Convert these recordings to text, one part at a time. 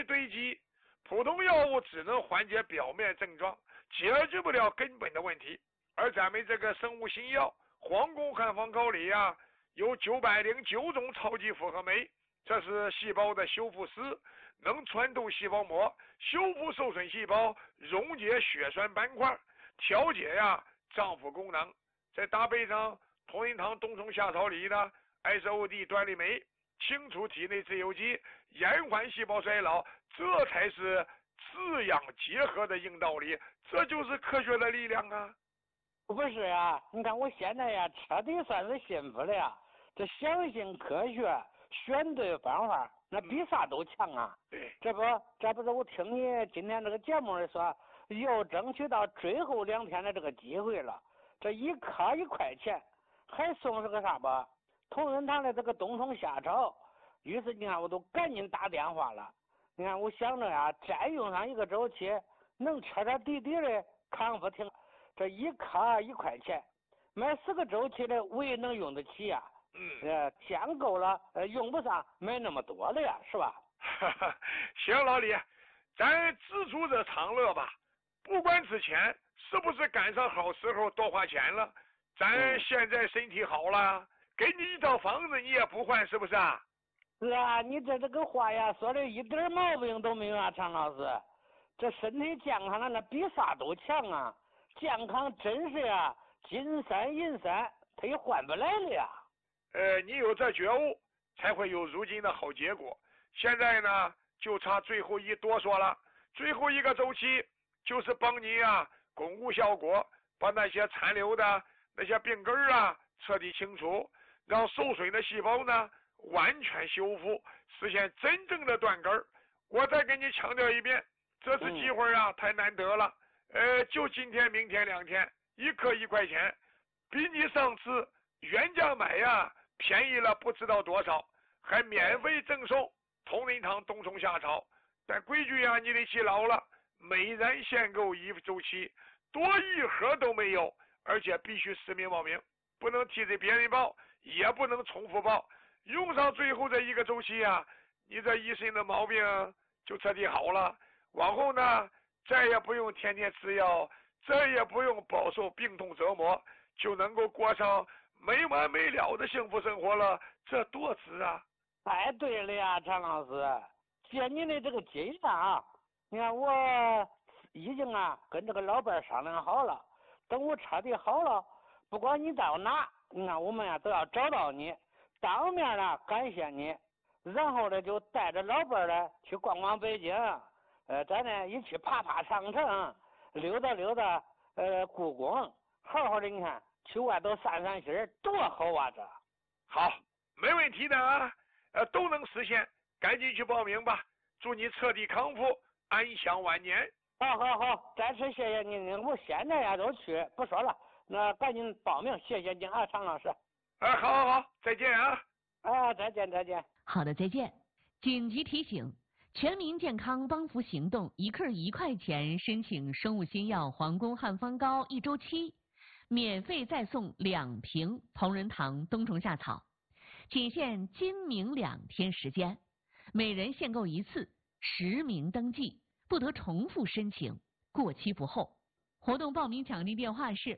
堆积，普通药物只能缓解表面症状，解决不了根本的问题。而咱们这个生物新药皇宫汉方膏里呀，有909种超级复合酶，这是细胞的修复师，能穿透细胞膜，修复受损细胞，溶解血栓斑块，调节脏腑功能。再搭配上同仁堂冬虫夏草里的 SOD 端粒酶，清除体内自由基，延缓细胞衰老，这才是滋养结合的硬道理，这就是科学的力量啊！ 不是啊，你看我现在呀，彻底算是信服了呀。这相信科学，选对方法，那比啥都强啊！这不是我听你今天这个节目里说，又争取到最后2天的这个机会了。这一颗1块钱，还送是个啥吧？同仁堂的这个冬虫夏草。于是你看，我都赶紧打电话了。你看，我想着呀，再用上1个周期，能彻彻底底的康复挺。这一颗1块钱，买4个周期的，我也能用得起呀。钱够了，用不上买那么多了呀，是吧？ 行，老李，咱知足者常乐吧。不管之前是不是赶上好时候多花钱了，咱现在身体好了，给你一套房子你也不换，是不是啊？ 是啊，你这个话呀，说的一点毛病都没有啊，常老师。这身体健康了，那比啥都强啊！健康真是啊，金山银山，它也换不来了呀。 你有这觉悟，才会有如今的好结果。现在呢，就差最后一哆嗦了。最后1个周期，就是帮你巩固效果，把那些残留的那些病根彻底清除，让受损的细胞呢完全修复，实现真正的断根儿。我再跟你强调一遍，这次机会太难得了。就今天明天2天，1颗1块钱，比你上次原价买便宜了不知道多少，还免费赠送同仁堂冬虫夏草。但规矩你得记牢了，每人限购1周期，多1盒都没有，而且必须实名报名，不能替着别人报，也不能重复报。用上最后这1个周期你这一身的毛病就彻底好了。往后呢，再也不用天天吃药，再也不用饱受病痛折磨，就能够过上没完没了的幸福生活了，这多值啊！ 太对了呀，常老师，借你的这个经验你看我已经跟这个老伴商量好了，等我彻底好了，不管你到哪，你看我们都要找到你，当面感谢你，然后呢就带着老伴去逛逛北京，咱呢一起爬长城，溜达故宫，好好的你看去外头散心，多好啊！这好，没问题的都能实现，赶紧去报名吧！祝你彻底康复，安享晚年。 好，再次谢谢您，我现在都去，不说了，那赶紧报名，谢谢您啊，常老师。 好，再见再见。 好的，再见。紧急提醒：全民健康帮扶行动，1克1块钱申请生物新药皇宫汉方膏1周期，免费再送2瓶同仁堂冬虫夏草，仅限今明2天时间，每人限购1次，实名登记，不得重复申请，过期不候。活动报名抢订电话是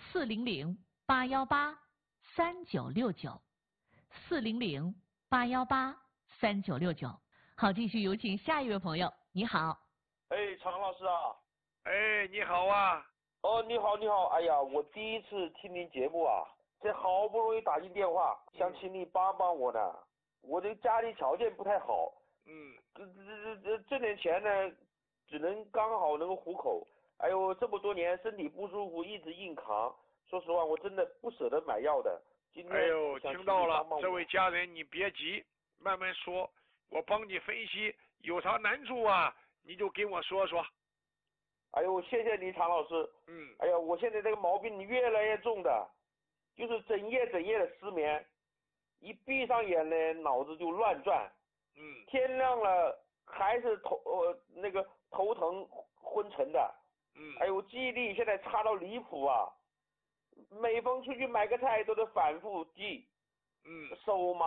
400-818-3969，400-818-3969。好，继续有请下一位朋友。你好。 常老师啊。 你好啊。 你好。哎呀，我第一次听您节目这好不容易打进电话，想请你帮帮我呢。我这家里条件不太好，挣点钱呢，只能刚好能够糊口。哎呦，这么多年身体不舒服，一直硬扛。说实话，我真的不舍得买药的。今天听到了，这位家人，你别急，慢慢说，我帮你分析，有啥难处你就给我说说。 哎呦，谢谢你，常老师。哎呀，我现在这个毛病越来越重的，就是整夜的失眠，一闭上眼呢，脑子就乱转。天亮了还是头疼昏沉的。哎呦，记忆力现在差到离谱每逢出去买个菜都得反复记。手麻。